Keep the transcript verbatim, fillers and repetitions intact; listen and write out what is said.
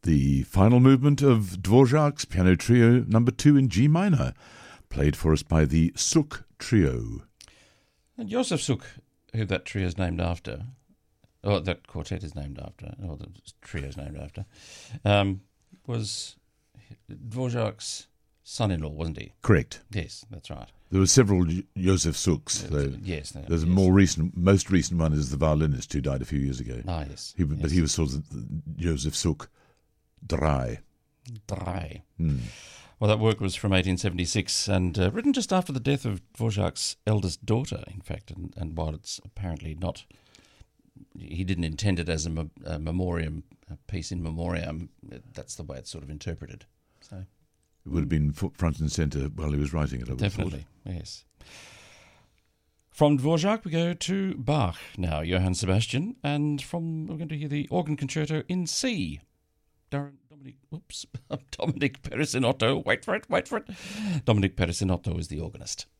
the final movement of Dvorak's Piano Trio number two in G minor, played for us by the Suk Trio. And Josef Suk, who that trio is named after, or that quartet is named after, or the trio is named after, um, was Dvorak's son-in-law, wasn't he? Correct. Yes, that's right. There were several Josef Suks. Uh, Though. yes. No, There's yes. a more recent, most recent one is the violinist who died a few years ago. Ah, yes. He, yes. But he was sort of the Josef Suk Dry. Dry. Hmm. Well, that work was from eighteen seventy-six and uh, written just after the death of Dvorak's eldest daughter, in fact, and, and while it's apparently not, he didn't intend it as a, me- a memoriam, a piece in memoriam, that's the way it's sort of interpreted. So It would have been front and centre while he was writing it, I would have definitely, yes. From Dvorak we go to Bach now, Johann Sebastian, and from we're going to hear the organ concerto in C. Darren, Dominic, oops, Dominic Peresinotto, wait for it, wait for it. Dominic Peresinotto is the organist.